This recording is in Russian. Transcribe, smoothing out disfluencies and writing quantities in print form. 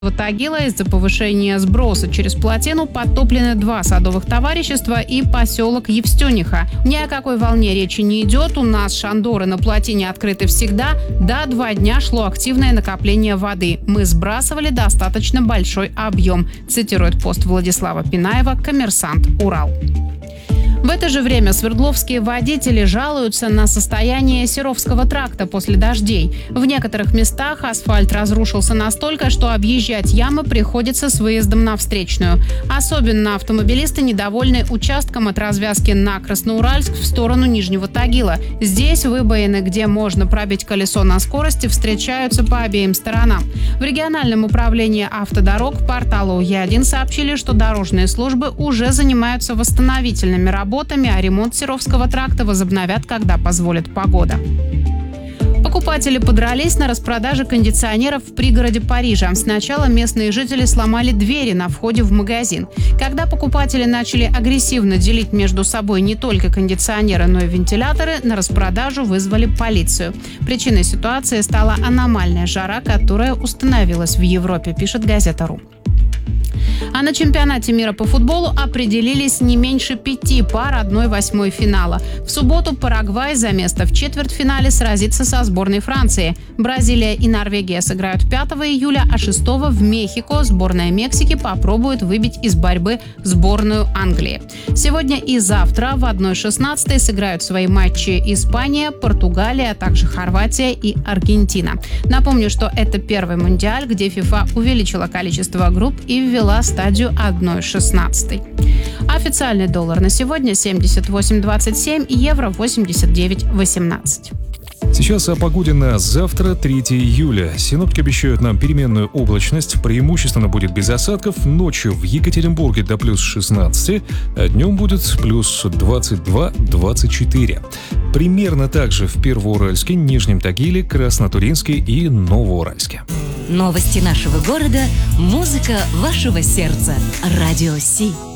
Тагила из-за повышения сброса через плотину подтоплены 2 садовых товарищества и поселок Евстюниха. Ни о какой волне речи не идет. У нас шандоры на плотине открыты всегда. Да, 2 дня шло активное накопление воды. Мы сбрасывали достаточно большой объем, цитирует пост Владислава Пинаева, «Коммерсант Урал». В это же время свердловские водители жалуются на состояние Серовского тракта после дождей. В некоторых местах асфальт разрушился настолько, что объезжать ямы приходится с выездом на встречную. Особенно автомобилисты недовольны участком от развязки на Красноуральск в сторону Нижнего Тагила. Здесь выбоины, где можно пробить колесо на скорости, встречаются по обеим сторонам. В региональном управлении автодорог порталу Е1 сообщили, что дорожные службы уже занимаются восстановительными работами, а ремонт Серовского тракта возобновят, когда позволит погода. Покупатели подрались на распродаже кондиционеров в пригороде Парижа. Сначала местные жители сломали двери на входе в магазин. Когда покупатели начали агрессивно делить между собой не только кондиционеры, но и вентиляторы, на распродажу вызвали полицию. Причиной ситуации стала аномальная жара, которая установилась в Европе, пишет газета.ру. А на чемпионате мира по футболу определились не меньше 5 пар 1/8 финала. В субботу Парагвай за место в четвертьфинале сразится со сборной Франции. Бразилия и Норвегия сыграют 5 июля, а 6 в Мехико сборная Мексики попробует выбить из борьбы сборную Англии. Сегодня и завтра в 1/16 сыграют свои матчи Испания, Португалия, а также Хорватия и Аргентина. Напомню, что это первый мундиаль, где ФИФА увеличила количество групп и ввела стадию 1/16. Официальный доллар на сегодня 78.27, евро 89.18. Сейчас о погоде на завтра, 3 июля. Синоптики обещают нам переменную облачность, преимущественно будет без осадков. Ночью в Екатеринбурге до плюс 16, а днем будет плюс 22-24. Примерно так же в Первоуральске, Нижнем Тагиле, Краснотуринске и Новоуральске. Новости нашего города, музыка вашего сердца. Радио Си.